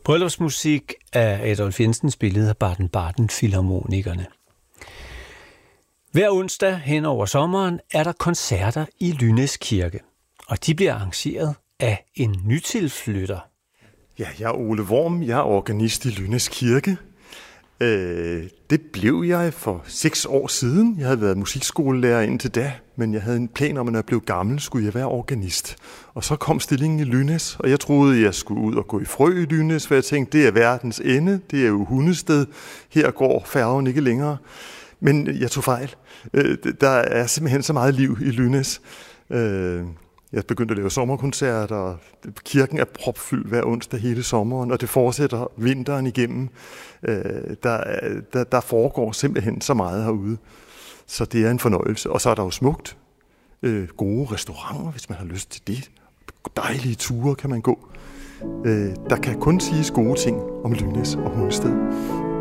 Bryllupsmusik af Adolf Jensen spillet af Baden-Baden Filharmonikerne. Hver onsdag hen over sommeren er der koncerter i Lynæs Kirke, og de bliver arrangeret af en nytilflytter. Ja, jeg er Ole Worm, jeg er organist i Lynæs Kirke. Det blev jeg for 6 år siden. Jeg havde været musikskolelærer indtil da, men jeg havde en plan om, at når jeg blev gammel, skulle jeg være organist. Og så kom stillingen i Lynæs, og jeg troede, jeg skulle ud og gå i frø i Lynæs, for jeg tænkte, det er verdens ende, det er jo Hundested, her går færgen ikke længere. Men jeg tog fejl. Der er simpelthen så meget liv i Lynæs. Jeg begyndte at lave sommerkoncerter, og kirken er propfyldt hver onsdag hele sommeren, og det fortsætter vinteren igennem. Der foregår simpelthen så meget herude, så det er en fornøjelse. Og så er der jo smukt. Gode restauranter, hvis man har lyst til det. Dejlige ture kan man gå. Der kan kun siges gode ting om Lynæs og Hundested.